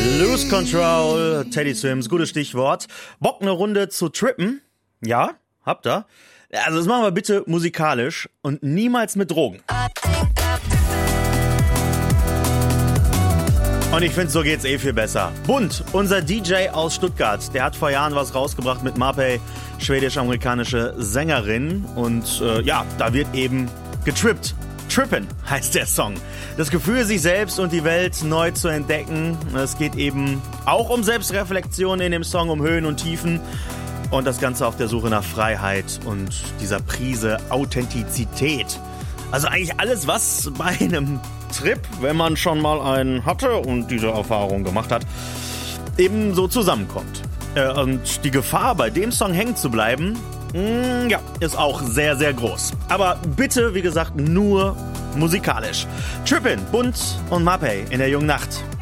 Lose Control, Teddy Swims, gutes Stichwort. Bock, eine Runde zu trippen? Ja, habt ihr? Also das machen wir bitte musikalisch und niemals mit Drogen. Und ich finde, so geht's viel besser. Bunt, unser DJ aus Stuttgart, der hat vor Jahren was rausgebracht mit Mapei, schwedisch-amerikanische Sängerin. Und da wird eben getrippt. Trippin' heißt der Song. Das Gefühl, sich selbst und die Welt neu zu entdecken. Es geht eben auch um Selbstreflexion in dem Song, um Höhen und Tiefen. Und das Ganze auf der Suche nach Freiheit und dieser Prise Authentizität. Also eigentlich alles, was bei einem Trip, wenn man schon mal einen hatte und diese Erfahrung gemacht hat, eben so zusammenkommt. Und die Gefahr, bei dem Song hängen zu bleiben, ist auch sehr, sehr groß. Aber bitte, wie gesagt, nur musikalisch. Trippin', Bunt und Mapei in der jungen Nacht.